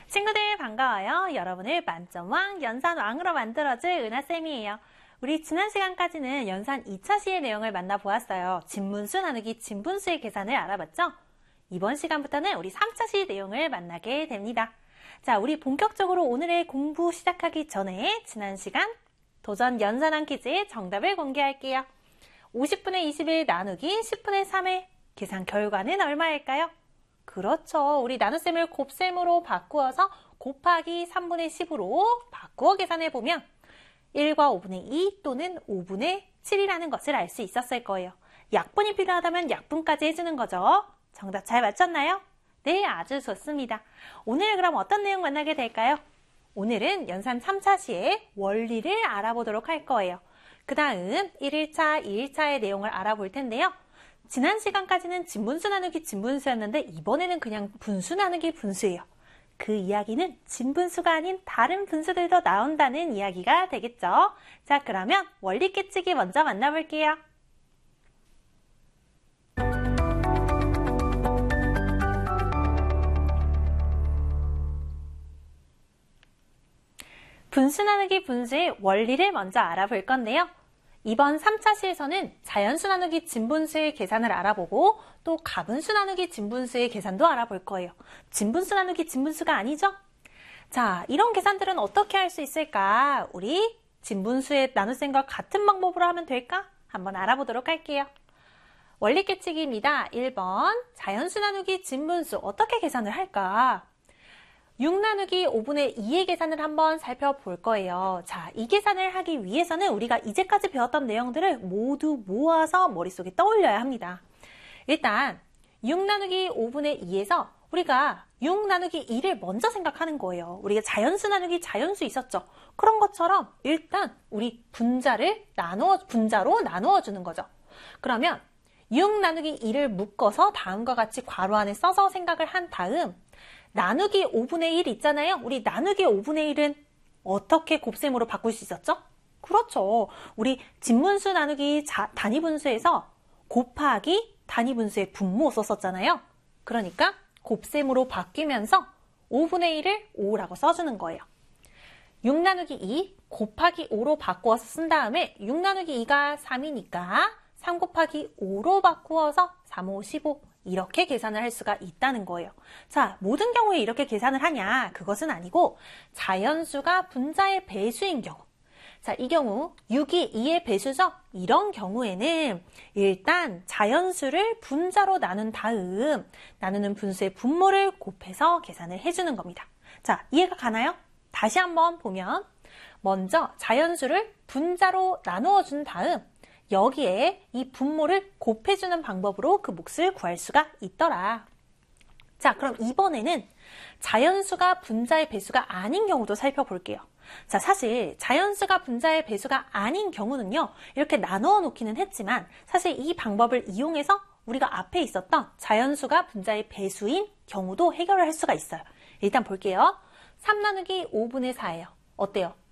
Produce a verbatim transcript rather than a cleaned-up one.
친구들 반가워요. 여러분을 만점왕, 연산왕으로 만들어줄 은하쌤이에요. 우리 지난 시간까지는 연산 이 차 시의 내용을 만나보았어요. 진분수 나누기 진분수의 계산을 알아봤죠? 이번 시간부터는 우리 삼 차 시 내용을 만나게 됩니다. 자, 우리 본격적으로 오늘의 공부 시작하기 전에 지난 시간 도전 연산왕 퀴즈의 정답을 공개할게요. 오십 분의 이십일 나누기 십 분의 삼의 계산 결과는 얼마일까요? 그렇죠. 우리 나눗셈을 곱셈으로 바꾸어서 곱하기 삼분의 십으로 바꾸어 계산해보면 일과 오분의 이 또는 오분의 칠이라는 것을 알 수 있었을 거예요. 약분이 필요하다면 약분까지 해주는 거죠. 정답 잘 맞췄나요? 네, 아주 좋습니다. 오늘 그럼 어떤 내용 만나게 될까요? 오늘은 연산 삼 차 시의 원리를 알아보도록 할 거예요. 그 다음 일 일차, 이 일차의 내용을 알아볼 텐데요. 지난 시간까지는 진분수 나누기 진분수였는데 이번에는 그냥 분수 나누기 분수예요. 그 이야기는 진분수가 아닌 다른 분수들도 나온다는 이야기가 되겠죠. 자, 그러면 원리 깨치기 먼저 만나볼게요. 분수 나누기 분수의 원리를 먼저 알아볼 건데요. 이번 삼 차 시에서는 자연수 나누기 진분수의 계산을 알아보고 또 가분수 나누기 진분수의 계산도 알아볼 거예요. 진분수 나누기 진분수가 아니죠? 자, 이런 계산들은 어떻게 할 수 있을까? 우리 진분수의 나눗셈과 같은 방법으로 하면 될까? 한번 알아보도록 할게요. 원리 깨치기입니다. 일 번 자연수 나누기 진분수 어떻게 계산을 할까? 육 나누기 오분의 이의 계산을 한번 살펴볼 거예요. 자, 이 계산을 하기 위해서는 우리가 이제까지 배웠던 내용들을 모두 모아서 머릿속에 떠올려야 합니다. 일단 육 나누기 오분의 이에서 우리가 육 나누기 이를 먼저 생각하는 거예요. 우리가 자연수 나누기 자연수 있었죠. 그런 것처럼 일단 우리 분자를 나누어, 분자로 나누어 주는 거죠. 그러면 육 나누기 이를 묶어서 다음과 같이 괄호 안에 써서 생각을 한 다음 나누기 오분의 일 있잖아요. 우리 나누기 오분의 일은 어떻게 곱셈으로 바꿀 수 있었죠? 그렇죠. 우리 진분수 나누기 자, 단위분수에서 곱하기 단위분수의 분모 썼었잖아요. 그러니까 곱셈으로 바뀌면서 오분의 일을 오라고 써주는 거예요. 육 나누기 이 곱하기 오로 바꾸어서 쓴 다음에 육 나누기 이가 삼이니까 삼 곱하기 오로 바꾸어서 삼, 오, 십오 이렇게 계산을 할 수가 있다는 거예요. 자, 모든 경우에 이렇게 계산을 하냐? 그것은 아니고 자연수가 분자의 배수인 경우. 자, 이 경우 육이 이의 배수죠? 이런 경우에는 일단 자연수를 분자로 나눈 다음 나누는 분수의 분모를 곱해서 계산을 해주는 겁니다. 자, 이해가 가나요? 다시 한번 보면 먼저 자연수를 분자로 나누어 준 다음 여기에 이 분모를 곱해주는 방법으로 그 몫을 구할 수가 있더라. 자, 그럼 이번에는 자연수가 분자의 배수가 아닌 경우도 살펴볼게요. 자, 사실 자연수가 분자의 배수가 아닌 경우는요, 이렇게 나누어 놓기는 했지만 사실 이 방법을 이용해서 우리가 앞에 있었던 자연수가 분자의 배수인 경우도 해결을 할 수가 있어요. 일단 볼게요. 삼 나누기 오분의 사예요. 어때요?